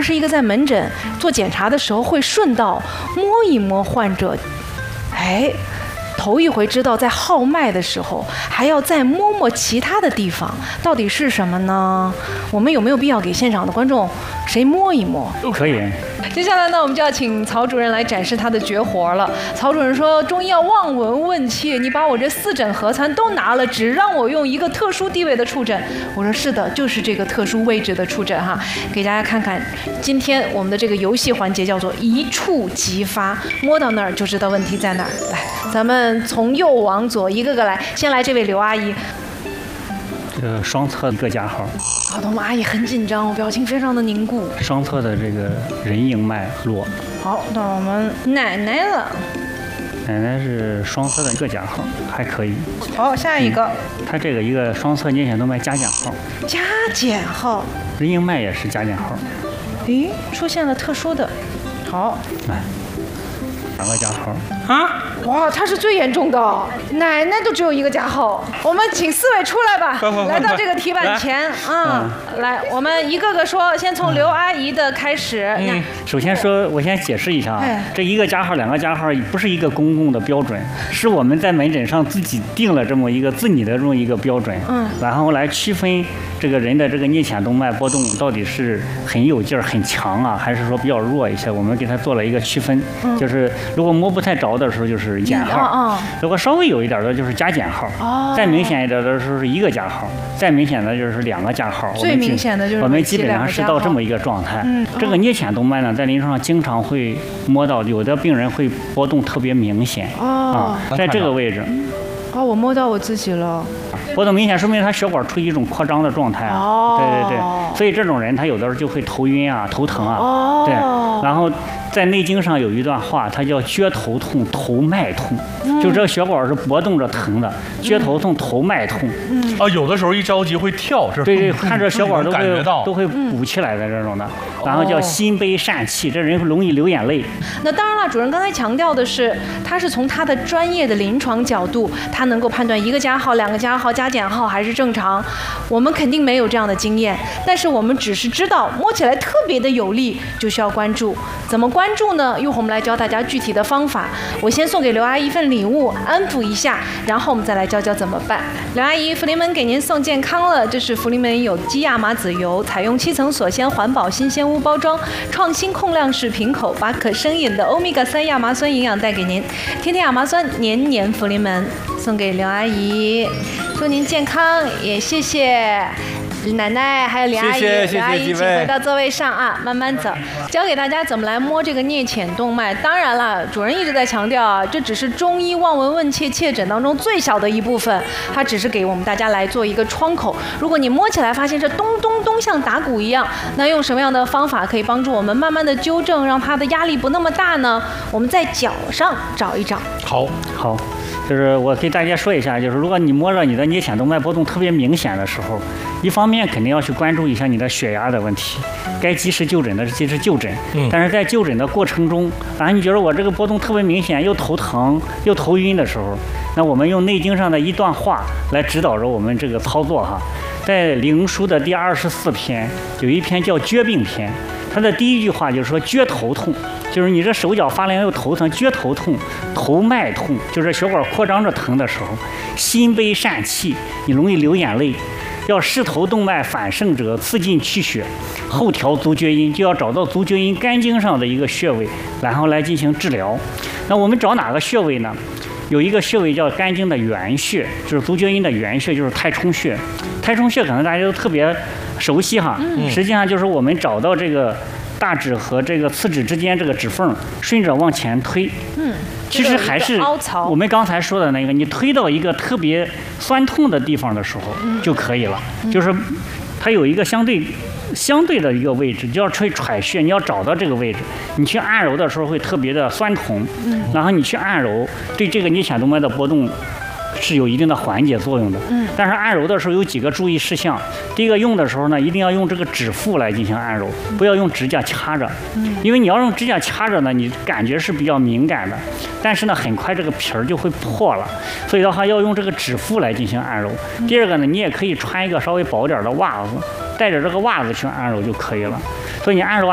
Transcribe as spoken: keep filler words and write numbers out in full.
是一个在门诊做检查的时候会顺道摸一摸患者，哎。头一回知道在号脉的时候还要再摸摸其他的地方，到底是什么呢？我们有没有必要给现场的观众谁摸一摸？ 都可以。 接下来呢，我们就要请曹主任来展示他的绝活了。曹主任说，中医要望闻问切，你把我这四诊合参都拿了，只让我用一个特殊地位的触诊。我说是的，就是这个特殊位置的触诊哈，给大家看看。今天我们的这个游戏环节叫做一触即发，摸到那儿就知道问题在哪儿。来，咱们从右往左一个个来，先来这位刘阿姨。 这个双侧各加号。 好的，我们阿姨很紧张，表情非常的凝固。 双侧的这个人迎脉络。 好，到我们奶奶了。 奶奶是双侧的各加号，还可以。 好，下一个。 嗯、它这个一个双侧颞睑动脉加减号。 加减号。 人迎脉也是加减号。 咦，出现了特殊的。好。 来。两个加号啊！哇，他是最严重的，奶奶都只有一个加号。我们请四位出来吧，来到这个题板前啊、嗯，来，我们一个个说，先从刘阿姨的开始。 嗯，首先说，我先解释一下啊， 哎、 这一个加号、两个加号不是一个公共的标准，是我们在门诊上自己定了这么一个自拟的这么一个标准，嗯，然后来区分这个人的这个颞睑动脉波动到底是很有劲儿、很强啊，还是说比较弱一些，我们给它做了一个区分，嗯、就是。如果摸不太着的时候，就是减号；如果稍微有一点的，就是加减号；再明显一点的时候是一个加号；再明显的就是两个加号。 最明显的就是我们基本上是到这么一个状态。嗯、这个颞睑动脉呢，在临床上经常会摸到，有的病人会波动特别明显啊，在这个位置。 哦，我摸到我自己了。 波动明显，说明他血管处于一种扩张的状态啊。哦、对对对，所以这种人他有的时候就会头晕啊、头疼啊。哦、对，然后。在《内经》上有一段话，它叫撅头痛、头脉痛，嗯、就这个血管是搏动着疼的，撅头痛、头脉痛。 嗯啊，有的时候一着急会跳，是吧？ 对对，看着血管都会都会鼓起来的这种的，然后叫心悲疝气，这人容易流眼泪。 那当然了，主任刚才强调的是，他是从他的专业的临床角度，他能够判断一个加号、两个加号、加减号还是正常。我们肯定没有这样的经验，但是我们只是知道摸起来特别的有力，就需要关注。怎么关注呢？一会儿我们来教大家具体的方法。我先送给刘阿姨一份礼物，安抚一下，然后我们再来教教怎么办。刘阿姨，福临门给您送健康了，这是福临门有机亚麻籽油，采用七层锁鲜环保新鲜屋包装，创新控量式瓶口，把可生饮的欧米伽三亚麻酸营养带给您。天天亚麻酸，年年福临门，送给刘阿姨，祝您健康，也谢谢。奶奶还有李阿姨，李阿姨请回到座位上啊，慢慢走。教给大家怎么来摸这个颞睑动脉。当然了，主任一直在强调啊，这只是中医望闻问切切诊当中最小的一部分，它只是给我们大家来做一个窗口。如果你摸起来发现这咚咚咚像打鼓一样，那用什么样的方法可以帮助我们慢慢的纠正，让它的压力不那么大呢？我们在脚上找一找。 好，好。就是我给大家说一下，就是如果你摸着你的颞睑动脉波动特别明显的时候，一方面肯定要去关注一下你的血压的问题，该及时就诊的是及时就诊。嗯。但是在就诊的过程中，啊，你觉得我这个波动特别明显，又头疼又头晕的时候，那我们用《内经》上的一段话来指导着我们这个操作哈。在《灵枢》的第二十四篇有一篇叫《厥病篇》，它的第一句话就是说厥头痛。就是你这手脚发凉又头疼，厥头痛、头脉痛，就是血管扩张着疼的时候，心悲疝气，你容易流眼泪。要视头动脉反盛者，刺进去血，后调足厥阴，就要找到足厥阴肝经上的一个穴位，然后来进行治疗。那我们找哪个穴位呢？有一个穴位叫肝经的原穴，就是足厥阴的原穴，就是太冲穴。太冲穴可能大家都特别熟悉哈，嗯、实际上就是我们找到这个。大指和这个次指之间这个指缝，顺着往前推，嗯，其实还是我们刚才说的那个，你推到一个特别酸痛的地方的时候就可以了，嗯、就是它有一个相对相对的一个位置，就要吹喘穴，你要找到这个位置，你去按揉的时候会特别的酸痛，嗯，然后你去按揉，对这个颞睑动脉的波动是有一定的缓解作用的，嗯，但是按揉的时候有几个注意事项。第一个，用的时候呢，一定要用这个指腹来进行按揉，不要用指甲掐着，嗯，因为你要用指甲掐着呢，你感觉是比较敏感的，但是呢，很快这个皮儿就会破了，所以的话要用这个指腹来进行按揉。第二个呢，你也可以穿一个稍微薄点的袜子，带着这个袜子去按揉就可以了。所以你按揉